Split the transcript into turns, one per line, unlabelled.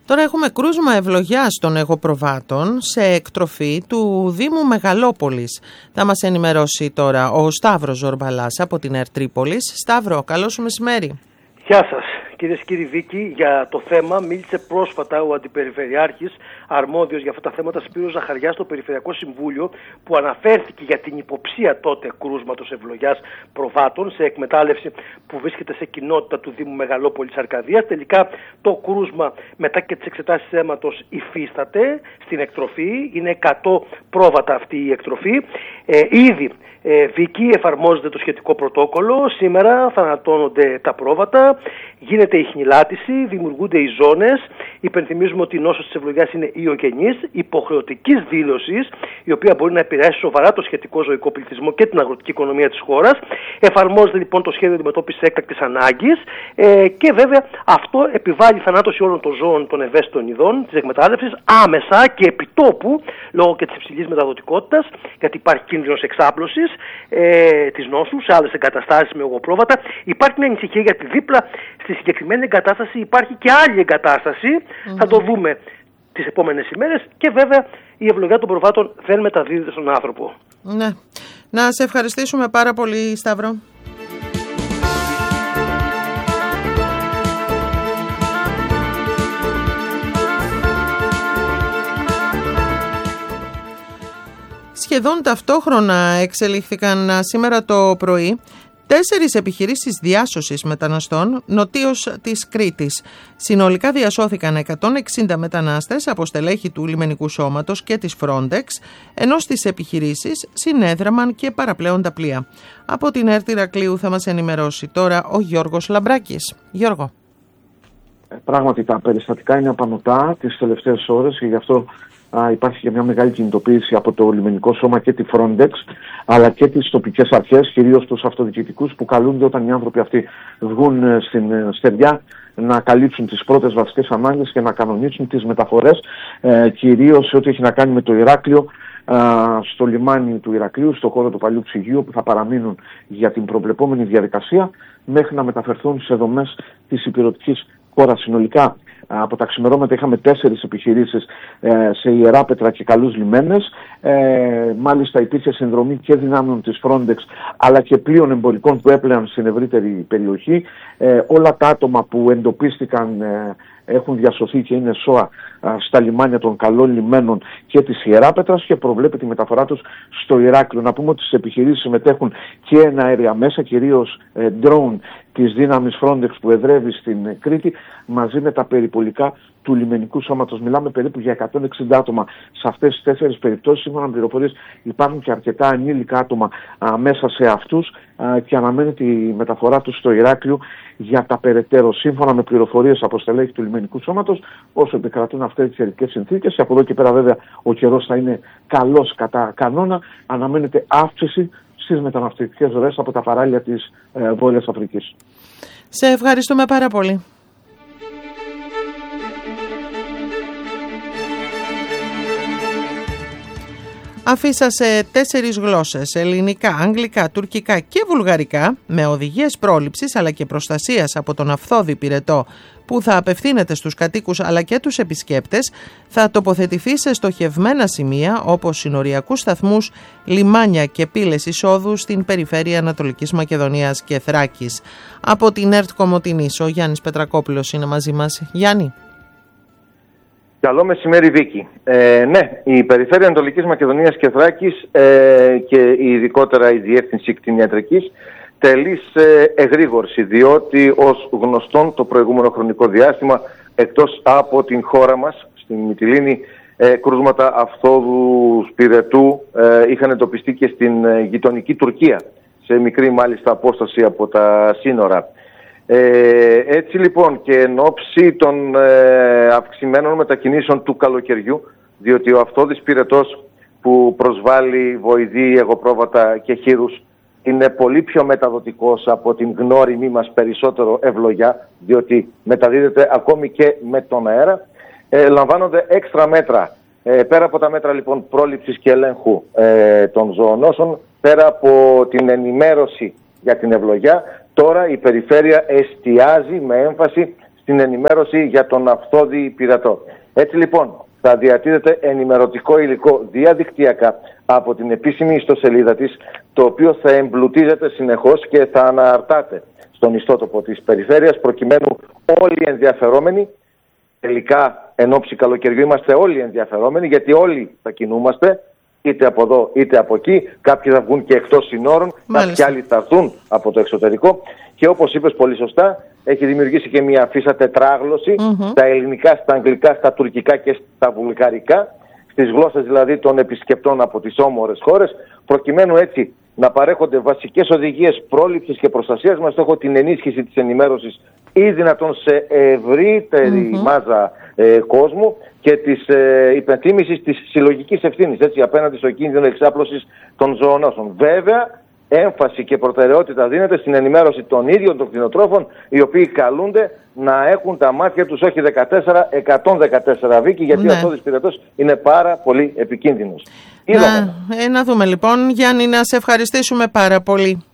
Τώρα έχουμε κρούσμα ευλογιάς των εγωπροβάτων σε εκτροφή του Δήμου Μεγαλόπολης. Θα μας ενημερώσει τώρα ο Σταύρος Ζορμπαλάς από την ΕΡΤ Τρίπολης. Σταύρο, καλό σου μεσημέρι.
Γεια σας. Κυρίες και κύριοι, Βίκη, για το θέμα μίλησε πρόσφατα ο Αντιπεριφερειάρχης αρμόδιος για αυτά τα θέματα Σπύρος Ζαχαριάς στο Περιφερειακό Συμβούλιο, που αναφέρθηκε για την υποψία τότε κρούσματος ευλογιάς προβάτων σε εκμετάλλευση που βρίσκεται σε κοινότητα του Δήμου Μεγαλόπολης Αρκαδίας. Τελικά το κρούσμα μετά και τις εξετάσεις αίματος υφίσταται στην εκτροφή. Είναι 100 πρόβατα αυτή η εκτροφή. Ήδη Βίκη, εφαρμόζεται το σχετικό πρωτόκολλο. Σήμερα θανατώνονται τα πρόβατα, γίνεται η χνηλάτιση, δημιουργούνται οι ζώνες. Υπενθυμίζουμε ότι η νόσος της ευλογιάς είναι ιογενής, υποχρεωτικής δήλωσης, η οποία μπορεί να επηρεάσει σοβαρά το σχετικό ζωικό πληθυσμό και την αγροτική οικονομία της χώρας. Εφαρμόζεται λοιπόν το σχέδιο αντιμετώπισης έκτακτης ανάγκης και βέβαια αυτό επιβάλλει θανάτωση όλων των ζώων των ευαίσθητων ειδών της εκμετάλλευσης άμεσα και επιτόπου, λόγω και της υψηλής μεταδοτικότητας, γιατί υπάρχει κίνδυνος εξάπλωσης της νόσου σε άλλες εγκαταστάσεις με εγωπρόβατα. Υπάρχει μια ανησυχία γιατί δίπλα στη συγκεκριμένη εγκατάσταση υπάρχει και άλλη εγκατάσταση. Θα το δούμε τις επόμενες ημέρες και βέβαια η ευλογιά των προβάτων δεν μεταδίδεται στον άνθρωπο.
Ναι. Να σε ευχαριστήσουμε πάρα πολύ, Σταύρο. Σχεδόν ταυτόχρονα εξελίχθηκαν σήμερα το πρωί 4 επιχειρήσεις διάσωσης μεταναστών νοτίως της Κρήτης. Συνολικά διασώθηκαν 160 μετανάστες από στελέχη του λιμενικού σώματος και της Frontex, ενώ στις επιχειρήσεις συνέδραμαν και παραπλέοντα πλοία. Από την ΕΡΤ Ηρακλείου θα μας ενημερώσει τώρα ο Γιώργος Λαμπράκης. Γιώργο.
Πράγματι τα περιστατικά είναι απανωτά τις τελευταίες ώρες και γι' αυτό υπάρχει και μια μεγάλη κινητοποίηση από το λιμενικό σώμα και τη Frontex, αλλά και τις τοπικές αρχές, κυρίως τους αυτοδιοικητικούς, που καλούνται όταν οι άνθρωποι αυτοί βγουν στην στεριά να καλύψουν τις πρώτες βασικές ανάγκες και να κανονίσουν τις μεταφορές, κυρίως σε ό,τι έχει να κάνει με το Ηράκλειο, στο λιμάνι του Ηρακλείου, στο χώρο του παλιού ψυγείου, που θα παραμείνουν για την προβλεπόμενη διαδικασία μέχρι να μεταφερθούν σε δομές της υπηρετικής χώρας. Συνολικά από τα ξημερώματα είχαμε 4 επιχειρήσεις σε Ιεράπετρα και καλούς λιμένες. Μάλιστα υπήρχε συνδρομή και δυνάμεων της Frontex, αλλά και πλοίων εμπορικών που έπλεαν στην ευρύτερη περιοχή. Όλα τα άτομα που εντοπίστηκαν έχουν διασωθεί και είναι σώα στα λιμάνια των καλών λιμένων και της Ιεράπετρας και προβλέπεται η μεταφορά τους στο Ηράκλειο. Να πούμε ότι στις επιχειρήσεις συμμετέχουν και αέρια μέσα, κυρίως drone της δύναμης Frontex που εδρεύει στην Κρήτη, μαζί με τα περιπολικά του λιμενικού σώματος. Μιλάμε περίπου για 160 άτομα σε αυτές τις 4 περιπτώσεις. Σύμφωνα με πληροφορίες υπάρχουν και αρκετά ανήλικα άτομα μέσα σε αυτούς και αναμένεται η μεταφορά τους στο Ηράκλειο για τα περαιτέρω. Σύμφωνα με πληροφορίες από στελέχη του λιμενικού σώματος, όσο επικρατούν αυτές τις καιρικές συνθήκες, από εδώ και πέρα βέβαια ο καιρός θα είναι καλός κατά κανόνα, αναμένεται αύξηση στις μεταναστευτικές ροές από τα παράλια της Βόρειας Αφρικής.
Σε ευχαριστούμε πάρα πολύ. Αφήσα σε 4 γλώσσες, ελληνικά, αγγλικά, τουρκικά και βουλγαρικά, με οδηγίες πρόληψης αλλά και προστασίας από τον αυθώδη πυρετό που θα απευθύνεται στους κατοίκους αλλά και τους επισκέπτες, θα τοποθετηθεί σε στοχευμένα σημεία όπως συνοριακούς σταθμούς, λιμάνια και πύλες εισόδου στην περιφέρεια Ανατολικής Μακεδονίας και Θράκης. Από την ΕΡΤ Κομοτηνής, ο Γιάννης Πετρακόπουλος είναι μαζί μας. Γιάννη.
Καλό μεσημέρι, Βίκη. Ναι, η Περιφέρεια Ανατολικής Μακεδονίας και Θράκης και ειδικότερα η Διεύθυνση Κτηνιατρικής τελεί σε εγρήγορση, διότι ως γνωστόν το προηγούμενο χρονικό διάστημα, εκτός από την χώρα μας, στην Μυτιλήνη, κρούσματα αυθόδου πυρετού είχαν εντοπιστεί και στην γειτονική Τουρκία, σε μικρή μάλιστα απόσταση από τα σύνορα. Έτσι λοιπόν, και εν ώψη των αυξημένων μετακινήσεων του καλοκαιριού, διότι ο αυθώδης πυρετός που προσβάλλει βοηδή, εγωπρόβατα και χείρους είναι πολύ πιο μεταδοτικός από την γνώριμη μας περισσότερο ευλογιά, διότι μεταδίδεται ακόμη και με τον αέρα. Λαμβάνονται έξτρα μέτρα, πέρα από τα μέτρα λοιπόν πρόληψης και ελέγχου των ζωονόσων, πέρα από την ενημέρωση για την ευλογιά. Τώρα η περιφέρεια εστιάζει με έμφαση στην ενημέρωση για τον αυθόδη πειρατό. Έτσι λοιπόν θα διατίθεται ενημερωτικό υλικό διαδικτυακά από την επίσημη ιστοσελίδα της, το οποίο θα εμπλουτίζεται συνεχώς και θα αναρτάται στον ιστότοπο της περιφέρειας, προκειμένου όλοι οι ενδιαφερόμενοι, τελικά εν ώψη καλοκαιριού είμαστε όλοι ενδιαφερόμενοι, γιατί όλοι θα κινούμαστε, είτε από εδώ είτε από εκεί, κάποιοι θα βγουν και εκτός συνόρων, κάποιοι άλλοι θα έρθουν από το εξωτερικό, και όπως είπες πολύ σωστά, έχει δημιουργήσει και μια φύσα τετράγλωση στα ελληνικά, στα αγγλικά, στα τουρκικά και στα βουλγαρικά, στις γλώσσες δηλαδή των επισκεπτών από τις όμορες χώρες, προκειμένου έτσι να παρέχονται βασικές οδηγίες πρόληψης και προστασίας με στόχο την ενίσχυση της ενημέρωσης ή δυνατόν σε ευρύτερη μάζα κόσμου και της υπενθύμησης της συλλογικής ευθύνης, έτσι, απέναντι στο κίνδυνο εξάπλωσης των ζωονόσων. Βέβαια, έμφαση και προτεραιότητα δίνεται στην ενημέρωση των ίδιων των κτηνοτρόφων, οι οποίοι καλούνται να έχουν τα μάτια τους όχι 114 Βίκη, γιατί ο αυθόδης πειρατός είναι πάρα πολύ επικίνδυνος.
Να δούμε λοιπόν, Γιάννη, να σε ευχαριστήσουμε πάρα πολύ.